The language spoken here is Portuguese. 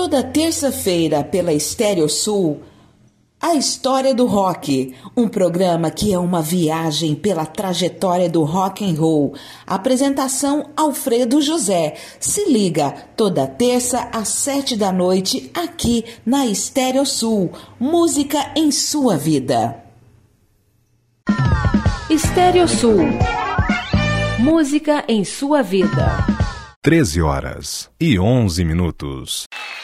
Toda terça-feira pela Estéreo Sul, A História do Rock, um programa que é uma viagem pela trajetória do rock and roll. Apresentação Alfredo José. Se liga, toda terça às 7 da noite, aqui na Estéreo Sul. Música em sua vida. Estéreo Sul. Música em sua vida. 13h11.